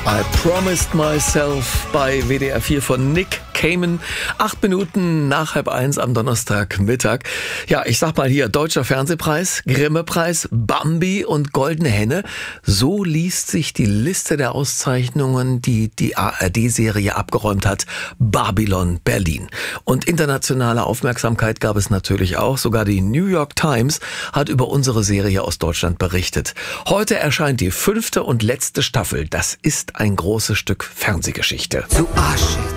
I Promised Myself bei WDR 4 von Nick Cayman. 8 Minuten nach 12:30 am Donnerstagmittag. Ja, ich sag mal hier, Deutscher Fernsehpreis, Grimme-Preis, Bambi und Goldene Henne. So liest sich die Liste der Auszeichnungen, die die ARD-Serie abgeräumt hat. Babylon Berlin. Und internationale Aufmerksamkeit gab es natürlich auch. Sogar die New York Times hat über unsere Serie aus Deutschland berichtet. Heute erscheint die 5. und letzte Staffel. Das ist ein großes Stück Fernsehgeschichte. Zu Asche